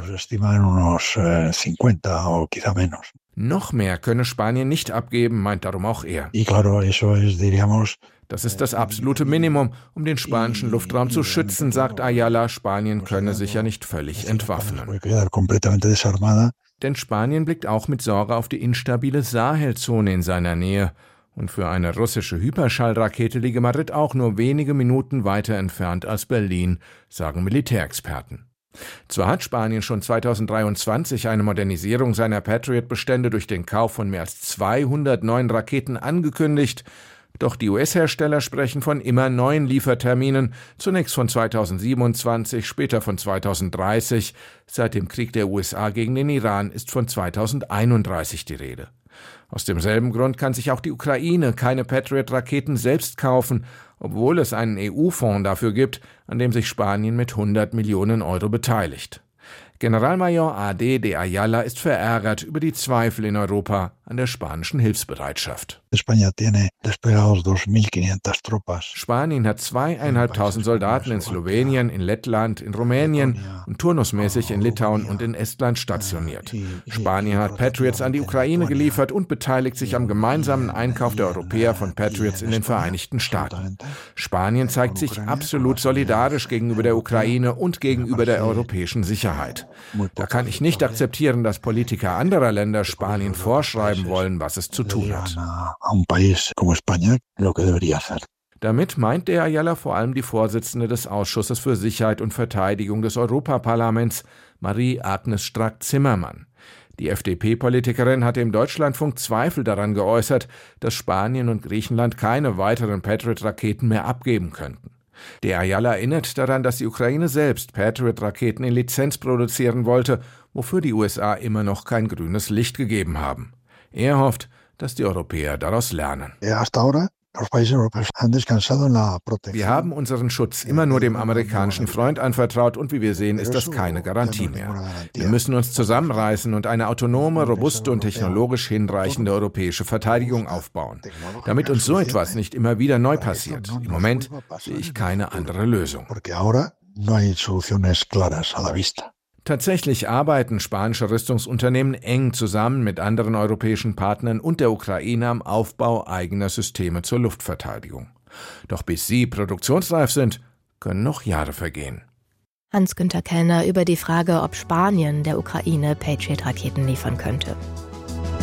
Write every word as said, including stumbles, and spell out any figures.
Noch mehr könne Spanien nicht abgeben, meint darum auch er. Das ist das absolute Minimum, um den spanischen Luftraum zu schützen, sagt Ayala. Spanien könne sich ja nicht völlig entwaffnen. Denn Spanien blickt auch mit Sorge auf die instabile Sahelzone in seiner Nähe. Und für eine russische Hyperschallrakete liege Madrid auch nur wenige Minuten weiter entfernt als Berlin, sagen Militärexperten. Zwar hat Spanien schon zweitausenddreiundzwanzig eine Modernisierung seiner Patriot-Bestände durch den Kauf von mehr als zweihundert neuen Raketen angekündigt, doch die U S-Hersteller sprechen von immer neuen Lieferterminen, zunächst von zweitausendsiebenundzwanzig, später von zweitausenddreißig. Seit dem Krieg der U S A gegen den Iran ist von zweitausendeinunddreißig die Rede. Aus demselben Grund kann sich auch die Ukraine keine Patriot-Raketen selbst kaufen, obwohl es einen E U-Fonds dafür gibt, an dem sich Spanien mit hundert Millionen Euro beteiligt. Generalmajor A D de Ayala ist verärgert über die Zweifel in Europa an der spanischen Hilfsbereitschaft. Spanien hat zweieinhalbtausend Soldaten in Slowenien, in Lettland, in Rumänien und turnusmäßig in Litauen und in Estland stationiert. Spanien hat Patriots an die Ukraine geliefert und beteiligt sich am gemeinsamen Einkauf der Europäer von Patriots in den Vereinigten Staaten. Spanien zeigt sich absolut solidarisch gegenüber der Ukraine und gegenüber der europäischen Sicherheit. Da kann ich nicht akzeptieren, dass Politiker anderer Länder Spanien vorschreiben wollen, was es zu tun hat. Damit meint der Ayala vor allem die Vorsitzende des Ausschusses für Sicherheit und Verteidigung des Europaparlaments, Marie-Agnes Strack-Zimmermann. Die F D P-Politikerin hatte im Deutschlandfunk Zweifel daran geäußert, dass Spanien und Griechenland keine weiteren Patriot-Raketen mehr abgeben könnten. Der Ayala erinnert daran, dass die Ukraine selbst Patriot-Raketen in Lizenz produzieren wollte, wofür die U S A immer noch kein grünes Licht gegeben haben. Er hofft, dass die Europäer daraus lernen. Wir haben unseren Schutz immer nur dem amerikanischen Freund anvertraut und wie wir sehen, ist das keine Garantie mehr. Wir müssen uns zusammenreißen und eine autonome, robuste und technologisch hinreichende europäische Verteidigung aufbauen, damit uns so etwas nicht immer wieder neu passiert. Im Moment sehe ich keine andere Lösung. Tatsächlich arbeiten spanische Rüstungsunternehmen eng zusammen mit anderen europäischen Partnern und der Ukraine am Aufbau eigener Systeme zur Luftverteidigung. Doch bis sie produktionsreif sind, können noch Jahre vergehen. Hans-Günther Kellner über die Frage, ob Spanien der Ukraine Patriot-Raketen liefern könnte.